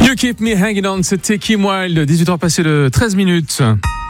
You Keep Me Hanging On, c'était Kim Wilde, 18h passé de 13 minutes.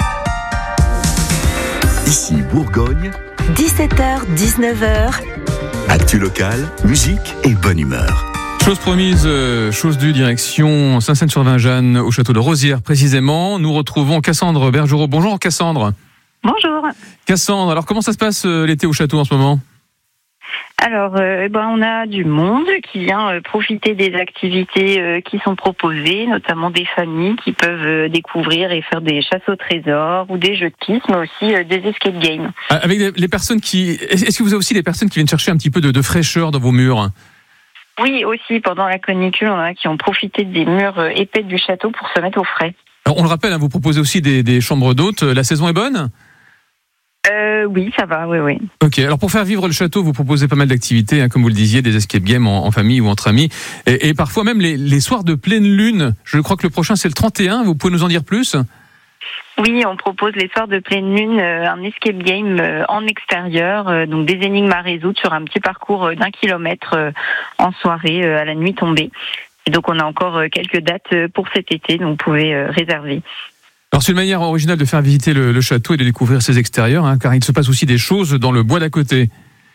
Ici Bourgogne, 17h, 19h. actu locale, musique et bonne humeur. Chose promise, chose due, direction Saint-Saëns-sur-Vingeanne, au château de Rosières précisément. Nous retrouvons Cassandre Bergerot. Bonjour Cassandre. Bonjour. Cassandre, alors comment ça se passe l'été au château en ce moment ? Alors, on a du monde qui vient profiter des activités qui sont proposées, notamment des familles qui peuvent découvrir et faire des chasses au trésor ou des jeux de piste, mais aussi des escape games. Avec les personnes est-ce que vous avez aussi des personnes qui viennent chercher un petit peu de fraîcheur dans vos murs ? Oui, aussi, pendant la canicule, on en a qui ont profité des murs épais du château pour se mettre au frais. Alors, on le rappelle, vous proposez aussi des chambres d'hôtes. La saison est bonne ? Oui, ça va, oui. Ok, alors pour faire vivre le château, vous proposez pas mal d'activités, comme vous le disiez, des escape games en famille ou entre amis, et parfois même les soirs de pleine lune. Je crois que le prochain c'est le 31, vous pouvez nous en dire plus ? Oui, on propose les soirs de pleine lune, un escape game en extérieur, donc des énigmes à résoudre sur un petit parcours d'1 kilomètre en soirée à la nuit tombée. Et donc on a encore quelques dates pour cet été, donc vous pouvez réserver. Alors c'est une manière originale de faire visiter le château et de découvrir ses extérieurs, car il se passe aussi des choses dans le bois d'à côté.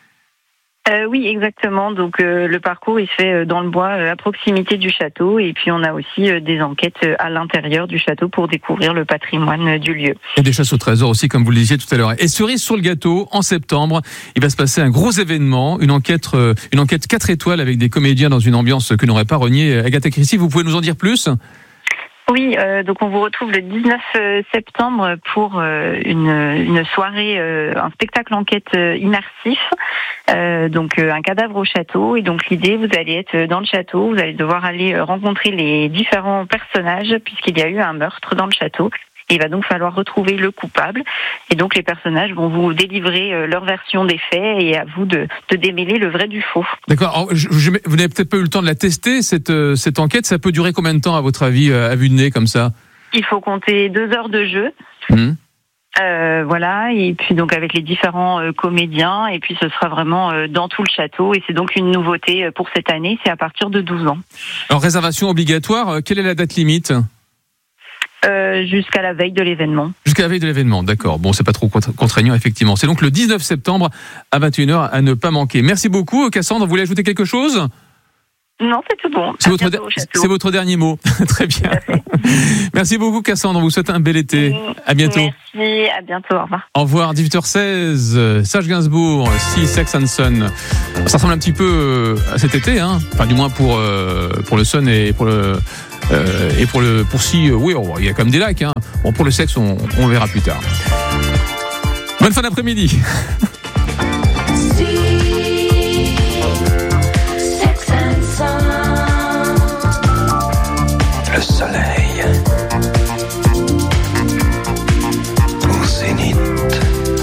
Oui, exactement. Donc le parcours il se fait dans le bois à proximité du château, et puis on a aussi des enquêtes à l'intérieur du château pour découvrir le patrimoine du lieu. Et des chasses au trésor aussi, comme vous le disiez tout à l'heure. Et cerise sur le gâteau, en septembre, il va se passer un gros événement, une enquête 4 étoiles avec des comédiens dans une ambiance que n'aurait pas renié Agatha Christie. Vous pouvez nous en dire plus ? Oui, donc on vous retrouve le 19 septembre pour une soirée, un spectacle enquête immersif, donc un cadavre au château. Et donc l'idée, vous allez être dans le château, vous allez devoir aller rencontrer les différents personnages puisqu'il y a eu un meurtre dans le château. Il va donc falloir retrouver le coupable. Et donc les personnages vont vous délivrer leur version des faits et à vous de démêler le vrai du faux. D'accord. Alors, vous n'avez peut-être pas eu le temps de la tester, cette enquête. Ça peut durer combien de temps, à votre avis, à vue de nez, comme ça ? Il faut compter 2 heures de jeu. Voilà, et puis donc avec les différents comédiens, et puis ce sera vraiment dans tout le château, et c'est donc une nouveauté pour cette année, c'est à partir de 12 ans. Alors, réservation obligatoire, quelle est la date limite ? Jusqu'à la veille de l'événement. Jusqu'à la veille de l'événement, d'accord. Bon, c'est pas trop contraignant, effectivement. C'est donc le 19 septembre à 21h à ne pas manquer. Merci beaucoup, Cassandre. Vous voulez ajouter quelque chose ? Non, c'est tout bon. C'est votre dernier mot. Très bien. Merci beaucoup, Cassandre. On vous souhaite un bel été. À bientôt. Merci, à bientôt. Au revoir. Au revoir, 18h16. Serge Gainsbourg, See Sex and Sun. Ça ressemble un petit peu à cet été, Enfin, du moins pour le Sun et pour le. Oui, il y a quand même des lacs. Bon, pour le sexe, on verra plus tard. Bonne fin d'après-midi. Le soleil.